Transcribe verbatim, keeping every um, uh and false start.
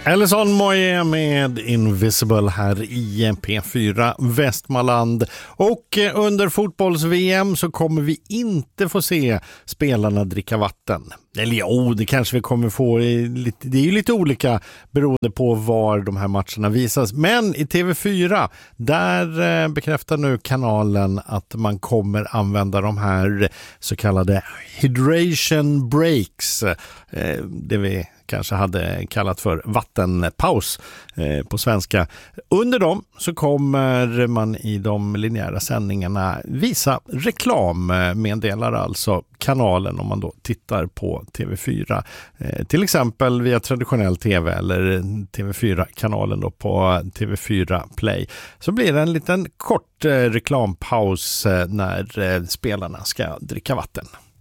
Ellison Moje med Invisible här i P fyra Västmanland. Och under fotbolls-V M så kommer vi inte få se spelarna dricka vatten. Eller jo, det kanske vi kommer få. Det är ju lite olika beroende på var de här matcherna visas. Men i T V fyra, där bekräftar nu kanalen att man kommer använda de här så kallade hydration breaks. Det vi kanske hade kallat för vattenpaus eh, på svenska. Under dem så kommer man i de linjära sändningarna visa reklam, meddelar alltså kanalen om man då tittar på T V fyra. Eh, till exempel via traditionell tv eller T V fyra-kanalen då på T V fyra Play. Så blir det en liten kort eh, reklampaus eh, när eh, spelarna ska dricka vatten.